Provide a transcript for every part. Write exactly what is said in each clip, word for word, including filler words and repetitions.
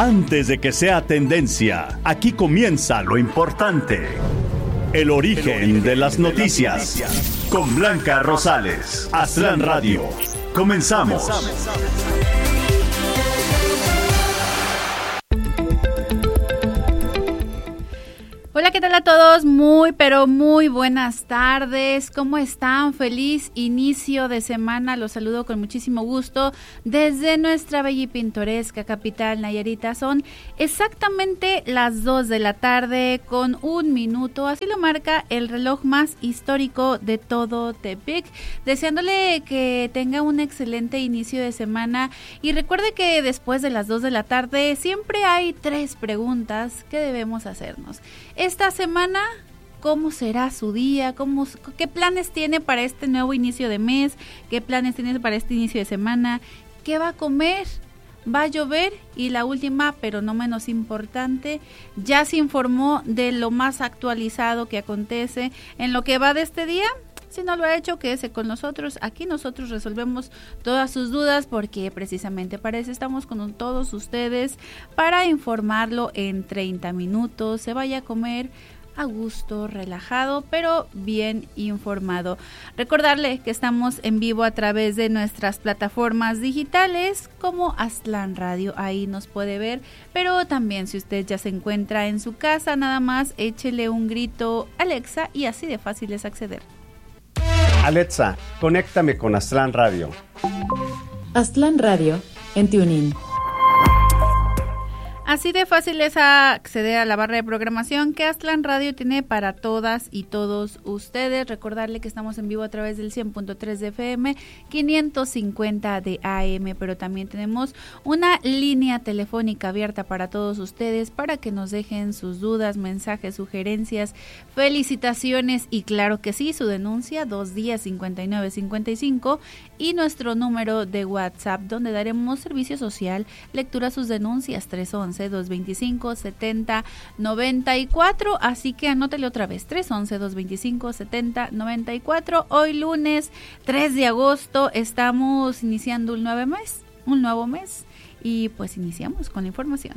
Antes de que sea tendencia, aquí comienza lo importante. El origen, El origen de las noticias. De las noticias. Con Blanca Rosales. Aztlán Radio. Comenzamos. Comenzamos. Hola, ¿qué tal a todos? Muy, pero muy buenas tardes. ¿Cómo están? Feliz inicio de semana. Los saludo con muchísimo gusto desde nuestra bella y pintoresca capital Nayarita. Son exactamente las dos de la tarde con un minuto. Así lo marca el reloj más histórico de todo Tepic. Deseándole que tenga un excelente inicio de semana. Y recuerde que después de las dos de la tarde siempre hay tres preguntas que debemos hacernos. Esta semana, ¿cómo será su día? ¿Cómo, ¿Qué planes tiene para este nuevo inicio de mes? ¿Qué planes tiene para este inicio de semana? ¿Qué va a comer? ¿Va a llover? Y la última, pero no menos importante, ya se informó de lo más actualizado que acontece en lo que va de este día. Si no lo ha hecho, quédese con nosotros. Aquí nosotros resolvemos todas sus dudas porque precisamente para eso estamos con todos ustedes, para informarlo en treinta minutos. Se vaya a comer a gusto, relajado, pero bien informado. Recordarle que estamos en vivo a través de nuestras plataformas digitales como Aztlán Radio, ahí nos puede ver, pero también si usted ya se encuentra en su casa, nada más échele un grito Alexa y así de fácil es acceder. Alexa, conéctame con Aztlán Radio. Aztlán Radio en TuneIn. Así de fácil es acceder a la barra de programación que Aztlán Radio tiene para todas y todos ustedes. Recordarle que estamos en vivo a través del cien punto tres de F M, quinientos cincuenta de A M, pero también tenemos una línea telefónica abierta para todos ustedes para que nos dejen sus dudas, mensajes, sugerencias, felicitaciones y claro que sí, su denuncia, dos días cincuenta y nueve cincuenta y cinco y nuestro número de WhatsApp donde daremos servicio social, lectura sus denuncias, tres once, dos veinticinco, setenta, noventa y cuatro, así que anótale otra vez, tres once, dos veinticinco, setenta, noventa y cuatro. Hoy lunes tres de agosto estamos iniciando un nuevo mes, un nuevo mes y pues iniciamos con la información.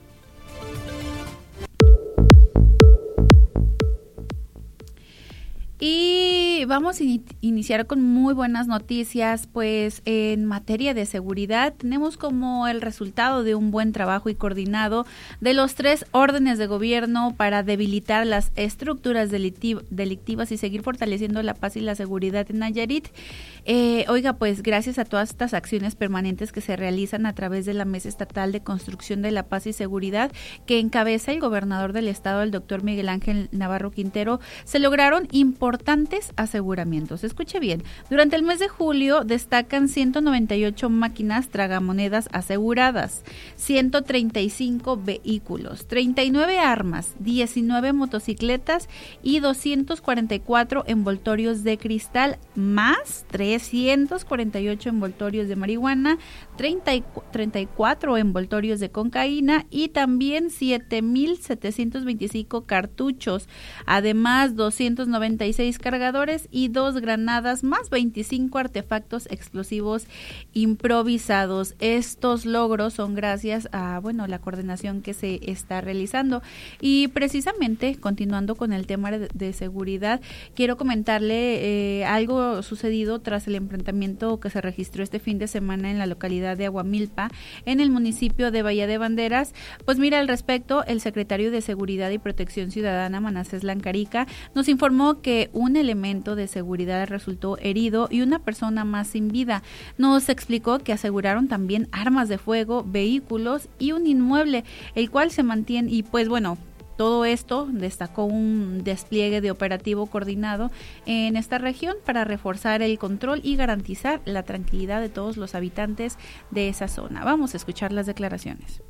Y vamos a in- iniciar con muy buenas noticias, pues en materia de seguridad tenemos como el resultado de un buen trabajo y coordinado de los tres órdenes de gobierno para debilitar las estructuras delictiv- delictivas y seguir fortaleciendo la paz y la seguridad en Nayarit. Eh, oiga, pues gracias a todas estas acciones permanentes que se realizan a través de la Mesa Estatal de Construcción de la Paz y Seguridad que encabeza el gobernador del estado, el doctor Miguel Ángel Navarro Quintero, se lograron importantes importantes aseguramientos. Escuche bien, durante el mes de julio destacan ciento noventa y ocho máquinas tragamonedas aseguradas, ciento treinta y cinco vehículos, treinta y nueve armas, diecinueve motocicletas y doscientos cuarenta y cuatro envoltorios de cristal, más trescientos cuarenta y ocho envoltorios de marihuana, treinta y treinta y cuatro envoltorios de cocaína y también siete mil setecientos veinticinco cartuchos, además doscientos noventa y seis cargadores y dos granadas más veinticinco artefactos explosivos improvisados. Estos logros son gracias a, bueno, la coordinación que se está realizando y precisamente continuando con el tema de, de seguridad, quiero comentarle eh, algo sucedido tras el enfrentamiento que se registró este fin de semana en la localidad de Aguamilpa, en el municipio de Bahía de Banderas. Pues mira, al respecto, el secretario de Seguridad y Protección Ciudadana, Manasés Lancarica, nos informó que un elemento de seguridad resultó herido y una persona más sin vida. Nos explicó que aseguraron también armas de fuego, vehículos y un inmueble, el cual se mantiene, y pues bueno, todo esto destacó un despliegue de operativo coordinado en esta región para reforzar el control y garantizar la tranquilidad de todos los habitantes de esa zona. Vamos a escuchar las declaraciones.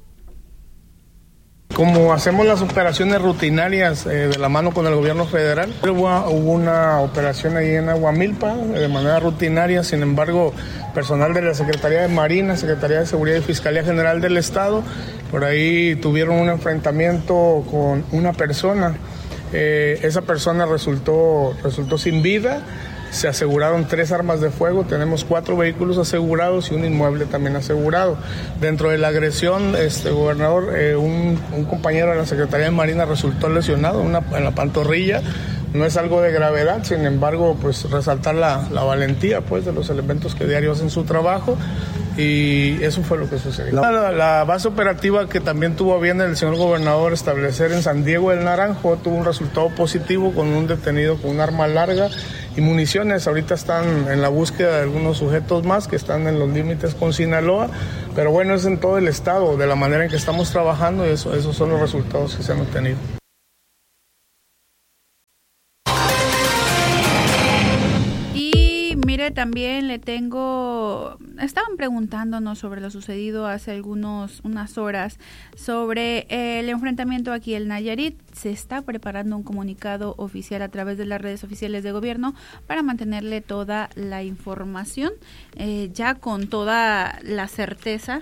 Como hacemos las operaciones rutinarias eh, de la mano con el gobierno federal, hubo, hubo una operación ahí en Aguamilpa eh, de manera rutinaria. Sin embargo, personal de la Secretaría de Marina, Secretaría de Seguridad y Fiscalía General del Estado, por ahí tuvieron un enfrentamiento con una persona. Eh, esa persona resultó, resultó sin vida. se aseguraron tres armas de fuego, tenemos cuatro vehículos asegurados y un inmueble también asegurado. Dentro de la agresión, este gobernador, eh, un, un compañero de la Secretaría de Marina resultó lesionado una, en la pantorrilla. No es algo de gravedad, sin embargo, pues resaltar la, la valentía pues de los elementos que diario hacen su trabajo, y eso fue lo que sucedió. La, la base operativa que también tuvo bien el señor gobernador establecer en San Diego del Naranjo tuvo un resultado positivo con un detenido con un arma larga y municiones. Ahorita están en la búsqueda de algunos sujetos más que están en los límites con Sinaloa, pero bueno, es en todo el estado, de la manera en que estamos trabajando, y eso, esos son los resultados que se han obtenido. Mire, también le tengo, estaban preguntándonos sobre lo sucedido hace algunos, unas horas, sobre el enfrentamiento aquí en Nayarit. Se está preparando un comunicado oficial a través de las redes oficiales de gobierno para mantenerle toda la información, eh, ya con toda la certeza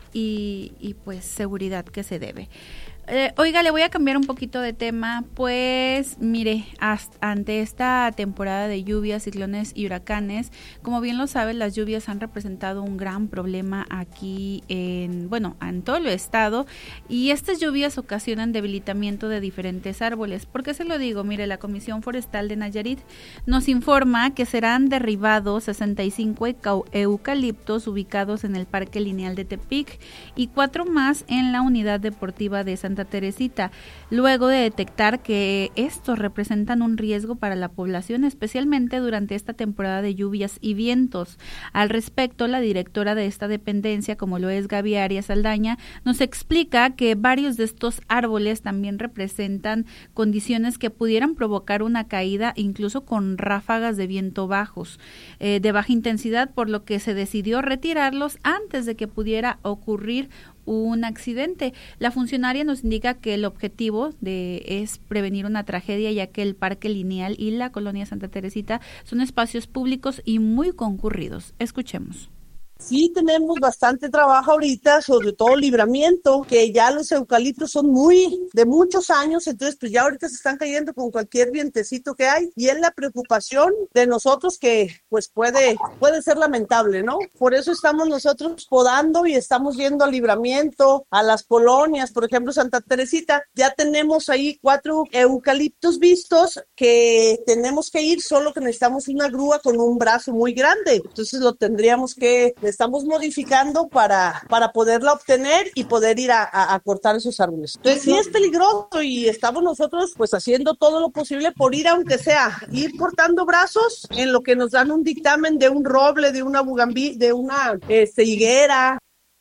y, y pues seguridad que se debe. Eh, oiga, le voy a cambiar un poquito de tema, pues mire, hasta, ante esta temporada de lluvias, ciclones y huracanes, como bien lo saben, las lluvias han representado un gran problema aquí en, bueno, en todo el estado, y estas lluvias ocasionan debilitamiento de diferentes árboles. ¿Por qué se lo digo? Mire, la Comisión Forestal de Nayarit nos informa que serán derribados sesenta y cinco eucaliptos ubicados en el Parque Lineal de Tepic y cuatro más en la Unidad Deportiva de Santa Santa Teresita, luego de detectar que estos representan un riesgo para la población, especialmente durante esta temporada de lluvias y vientos. Al respecto, la directora de esta dependencia, como lo es Gaby Arias Saldaña, nos explica que varios de estos árboles también representan condiciones que pudieran provocar una caída, incluso con ráfagas de viento bajos, eh, de baja intensidad, por lo que se decidió retirarlos antes de que pudiera ocurrir un accidente. La funcionaria nos indica que el objetivo de es prevenir una tragedia, ya que el Parque Lineal y la Colonia Santa Teresita son espacios públicos y muy concurridos. Escuchemos. Sí tenemos bastante trabajo ahorita, sobre todo libramiento, que ya los eucaliptos son muy de muchos años, entonces pues ya ahorita se están cayendo con cualquier vientecito que hay, y es la preocupación de nosotros que pues puede, puede ser lamentable, ¿no? Por eso estamos nosotros podando y estamos yendo al libramiento, a las colonias, por ejemplo Santa Teresita, ya tenemos ahí cuatro eucaliptos vistos que tenemos que ir, solo que necesitamos una grúa con un brazo muy grande, entonces lo tendríamos que estamos modificando para, para poderla obtener y poder ir a, a, a cortar esos árboles. Entonces sí es peligroso y estamos nosotros pues haciendo todo lo posible por ir, aunque sea, ir cortando brazos en lo que nos dan un dictamen de un roble, de una bugambí, de una este, higuera.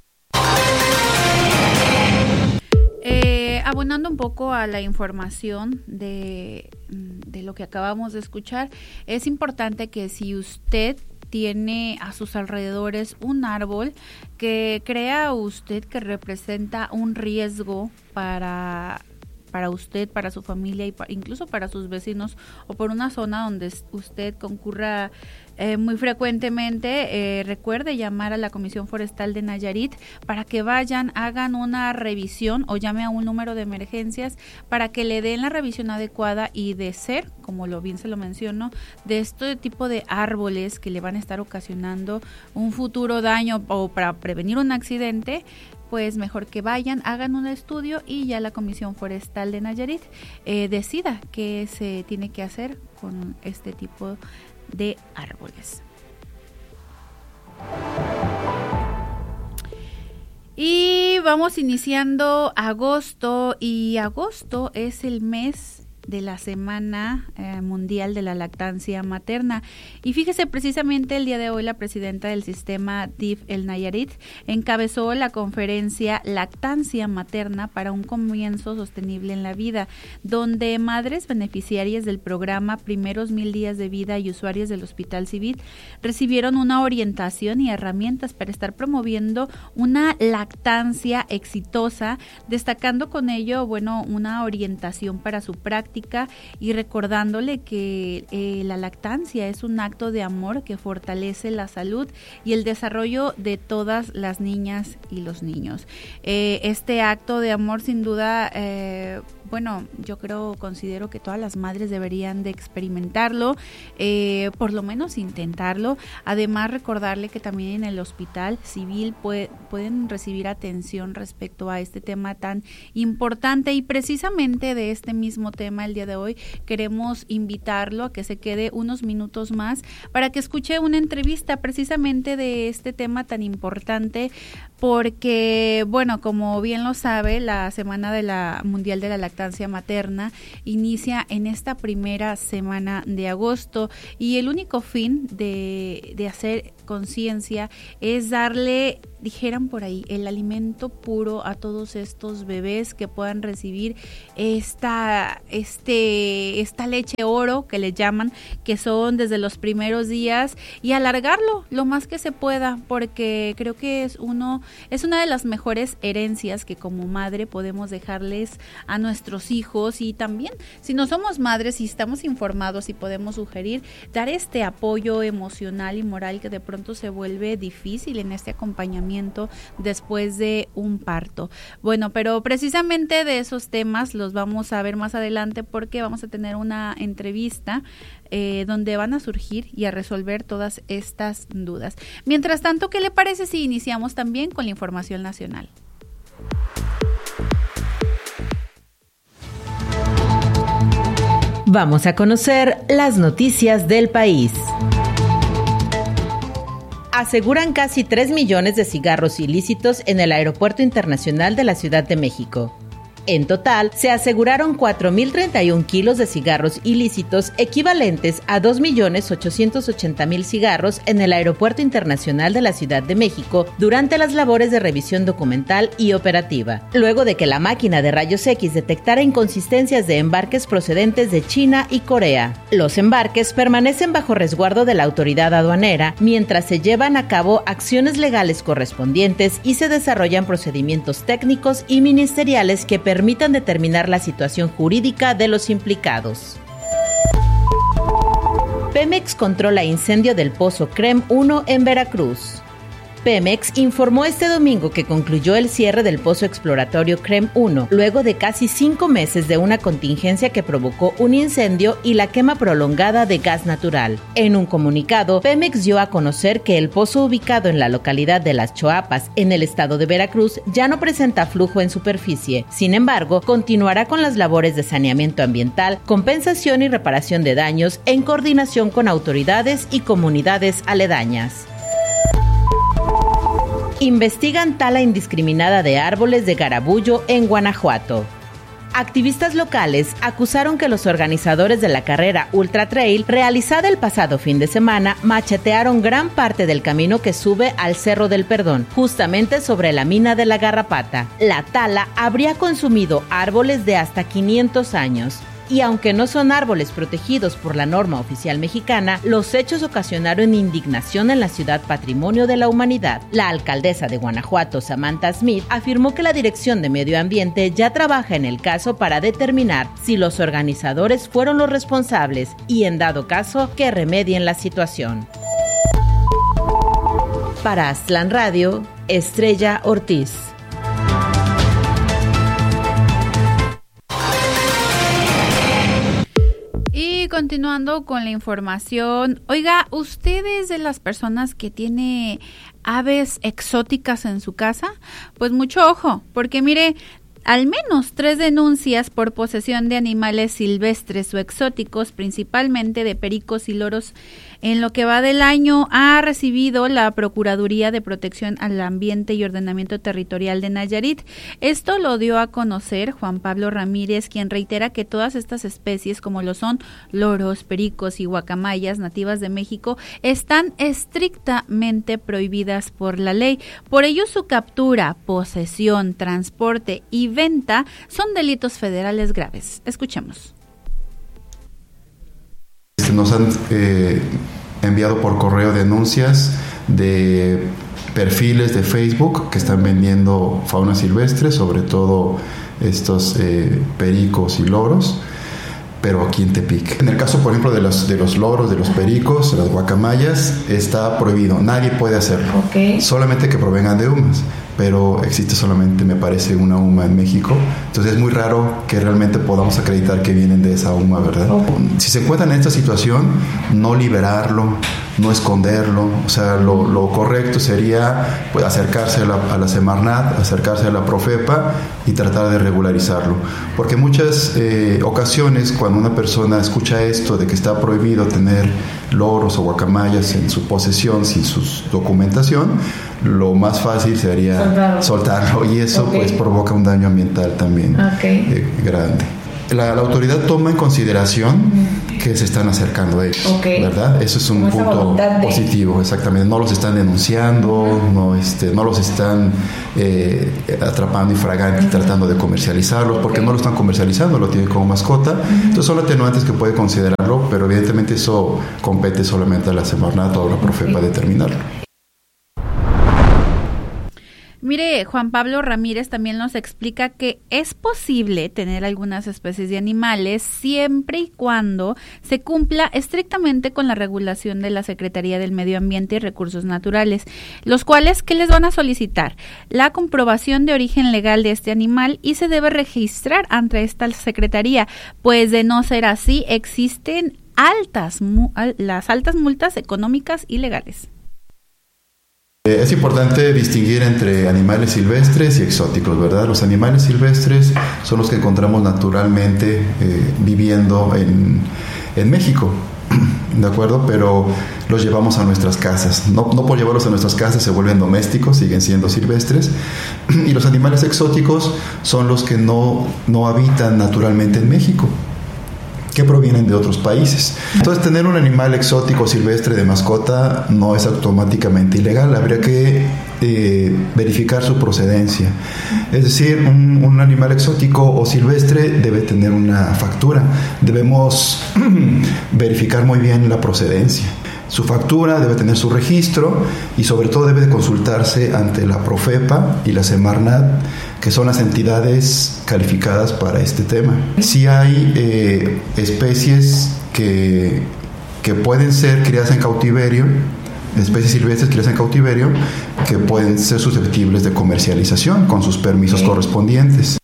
Eh, abonando un poco a la información de, de lo que acabamos de escuchar, es importante que si usted tiene a sus alrededores un árbol que crea usted que representa un riesgo para, para usted, para su familia y para, incluso para sus vecinos, o por una zona donde usted concurra eh, muy frecuentemente, eh, recuerde llamar a la Comisión Forestal de Nayarit para que vayan, hagan una revisión o llame a un número de emergencias para que le den la revisión adecuada, y de ser, como lo bien se lo menciono, de este tipo de árboles que le van a estar ocasionando un futuro daño o para prevenir un accidente, pues mejor que vayan, hagan un estudio y ya la Comisión Forestal de Nayarit eh, decida qué se tiene que hacer con este tipo de árboles. Y vamos iniciando agosto, y agosto es el mes de la Semana eh, Mundial de la Lactancia Materna. Y fíjese, precisamente el día de hoy la presidenta del sistema D I F El Nayarit encabezó la conferencia Lactancia Materna para un comienzo sostenible en la vida, donde madres beneficiarias del programa Primeros Mil Días de Vida y usuarios del Hospital Civil recibieron una orientación y herramientas para estar promoviendo una lactancia exitosa, destacando con ello, bueno, una orientación para su práctica práctica y recordándole que eh, la lactancia es un acto de amor que fortalece la salud y el desarrollo de todas las niñas y los niños. Eh, este acto de amor sin duda, eh, bueno, yo creo, considero que todas las madres deberían de experimentarlo, eh, por lo menos intentarlo. Además, recordarle que también en el hospital civil puede, pueden recibir atención respecto a este tema tan importante, y precisamente de este mismo tema el día de hoy queremos invitarlo a que se quede unos minutos más para que escuche una entrevista precisamente de este tema tan importante, porque, bueno, como bien lo sabe, la Semana de la Mundial de la Lactancia Materna inicia en esta primera semana de agosto, y el único fin de, de hacer conciencia es darle, dijeran por ahí, el alimento puro a todos estos bebés que puedan recibir esta, este, esta leche oro que le llaman, que son desde los primeros días, y alargarlo lo más que se pueda, porque creo que es uno, es una de las mejores herencias que como madre podemos dejarles a nuestros hijos. Y también, si no somos madres y estamos informados y podemos sugerir, dar este apoyo emocional y moral que de pronto se vuelve difícil en este acompañamiento después de un parto. Bueno, pero precisamente de esos temas los vamos a ver más adelante, porque vamos a tener una entrevista eh, donde van a surgir y a resolver todas estas dudas. Mientras tanto, ¿qué le parece si iniciamos también con la información nacional? Vamos a conocer las noticias del país. Aseguran casi tres millones de cigarros ilícitos en el Aeropuerto Internacional de la Ciudad de México. En total, se aseguraron cuatro mil treinta y un kilos de cigarros ilícitos, equivalentes a dos millones ochocientos ochenta mil cigarros en el Aeropuerto Internacional de la Ciudad de México durante las labores de revisión documental y operativa, luego de que la máquina de rayos X detectara inconsistencias de embarques procedentes de China y Corea. Los embarques permanecen bajo resguardo de la autoridad aduanera mientras se llevan a cabo acciones legales correspondientes y se desarrollan procedimientos técnicos y ministeriales que permiten permitan determinar la situación jurídica de los implicados. Pemex controla incendio del pozo CREM uno en Veracruz. Pemex informó este domingo que concluyó el cierre del pozo exploratorio CREM uno, luego de casi cinco meses de una contingencia que provocó un incendio y la quema prolongada de gas natural. En un comunicado, Pemex dio a conocer que el pozo ubicado en la localidad de Las Choapas, en el estado de Veracruz, ya no presenta flujo en superficie. Sin embargo, continuará con las labores de saneamiento ambiental, compensación y reparación de daños en coordinación con autoridades y comunidades aledañas. Investigan tala indiscriminada de árboles de Garabullo en Guanajuato. Activistas locales acusaron que los organizadores de la carrera Ultra Trail, realizada el pasado fin de semana, machetearon gran parte del camino que sube al Cerro del Perdón, justamente sobre la mina de la Garrapata. La tala habría consumido árboles de hasta quinientos años. Y aunque no son árboles protegidos por la norma oficial mexicana, los hechos ocasionaron indignación en la ciudad patrimonio de la humanidad. La alcaldesa de Guanajuato, Samantha Smith, afirmó que la Dirección de Medio Ambiente ya trabaja en el caso para determinar si los organizadores fueron los responsables y, en dado caso, que remedien la situación. Para Aztlán Radio, Estrella Ortiz. Y continuando con la información, oiga, ¿usted es de las personas que tiene aves exóticas en su casa? Pues mucho ojo, porque mire, al menos tres denuncias por posesión de animales silvestres o exóticos, principalmente de pericos y loros, en lo que va del año ha recibido la Procuraduría de Protección al Ambiente y Ordenamiento Territorial de Nayarit. Esto lo dio a conocer Juan Pablo Ramírez, quien reitera que todas estas especies, como lo son loros, pericos y guacamayas nativas de México, están estrictamente prohibidas por la ley. Por ello, su captura, posesión, transporte y venta son delitos federales graves. Escuchemos. Nos han eh, enviado por correo denuncias de perfiles de Facebook que están vendiendo fauna silvestre, sobre todo estos eh, pericos y loros. pero aquí en Tepic. En el caso, por ejemplo, de los, de los loros, de los pericos, de las guacamayas, está prohibido. Nadie puede hacerlo. Okay. Solamente que provengan de U M A S. Pero existe solamente, me parece, una U M A en México. Entonces es muy raro que realmente podamos acreditar que vienen de esa U M A, ¿verdad? Okay. Si se encuentran en esta situación, no liberarlo, no esconderlo. O sea, lo, lo correcto sería pues, acercarse a la, a la Semarnat, acercarse a la Profepa y tratar de regularizarlo. Porque en muchas eh, ocasiones, cuando una persona escucha esto de que está prohibido tener loros o guacamayas en su posesión sin su documentación, lo más fácil sería soltarlo, soltarlo y eso okay. pues provoca un daño ambiental también okay. eh, grande. La, la autoridad toma en consideración uh-huh. que se están acercando a ellos, okay. ¿verdad? Eso es un Como punto positivo, exactamente. No los están denunciando, uh-huh. no, este, no los están eh, atrapando infraganti, uh-huh. tratando de comercializarlos, okay. porque no lo están comercializando, lo tienen como mascota. Uh-huh. Entonces son atenuantes que puede considerarlo, pero evidentemente eso compete solamente a la Semarnat o a la Profepa okay. determinarlo. Mire, Juan Pablo Ramírez también nos explica que es posible tener algunas especies de animales siempre y cuando se cumpla estrictamente con la regulación de la Secretaría del Medio Ambiente y Recursos Naturales, los cuales, ¿qué les van a solicitar? La comprobación de origen legal de este animal y se debe registrar ante esta Secretaría, pues de no ser así existen altas, las altas multas económicas y legales. Es importante distinguir entre animales silvestres y exóticos, ¿verdad? Los animales silvestres son los que encontramos naturalmente eh, viviendo en, en México, ¿de acuerdo? Pero los llevamos a nuestras casas. No, no por llevarlos a nuestras casas se vuelven domésticos, siguen siendo silvestres. Y los animales exóticos son los que no, no habitan naturalmente en México, que provienen de otros países. Entonces, tener un animal exótico silvestre de mascota no es automáticamente ilegal. Habría que eh, verificar su procedencia. Es decir, un, un animal exótico o silvestre debe tener una factura. Debemos verificar muy bien la procedencia. Su factura debe tener su registro y sobre todo debe de consultarse ante la Profepa y la Semarnat, que son las entidades calificadas para este tema. Sí hay eh, especies que, que pueden ser criadas en cautiverio, especies silvestres criadas en cautiverio, que pueden ser susceptibles de comercialización con sus permisos sí. correspondientes.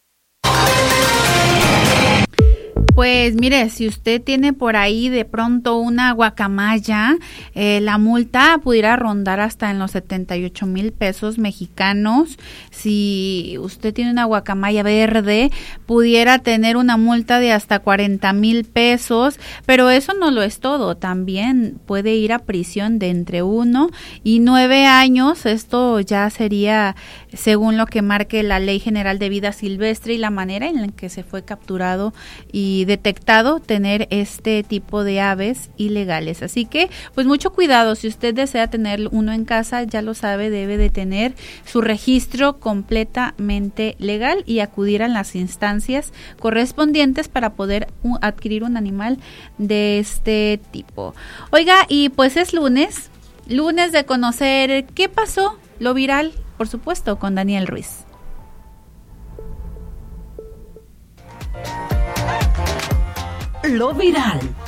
Pues mire, si usted tiene por ahí de pronto una guacamaya, eh, la multa pudiera rondar hasta en los setenta y ocho mil pesos mexicanos. Si usted tiene una guacamaya verde, pudiera tener una multa de hasta cuarenta mil pesos, pero eso no lo es todo. También puede ir a prisión de entre uno y nueve años. Esto ya sería según lo que marque la Ley General de Vida Silvestre y la manera en la que se fue capturado y detectado tener este tipo de aves ilegales. Así que, pues mucho cuidado, si usted desea tener uno en casa, ya lo sabe, debe de tener su registro completamente legal y acudir a las instancias correspondientes para poder uh, adquirir un animal de este tipo. Oiga, y pues es lunes, lunes de conocer qué pasó, lo viral, por supuesto, con Daniel Ruiz. Lo viral.